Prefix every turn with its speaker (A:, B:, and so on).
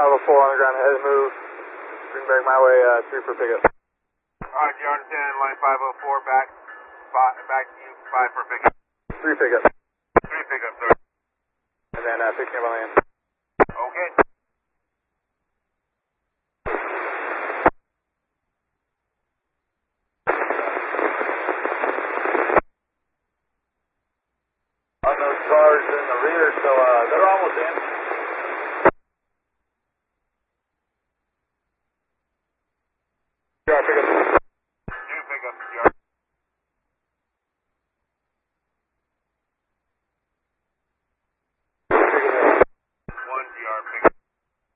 A: 504 on the ground, ahead and move. Greenberg my way, 3 for pickup.
B: Alright, you understand, line 504, back to you, 5 for pickup.
A: 3 pickup.
B: 3 pickup, sir.
A: And then picking up on land.
B: Okay.
A: On those cars in the rear, so they're almost in.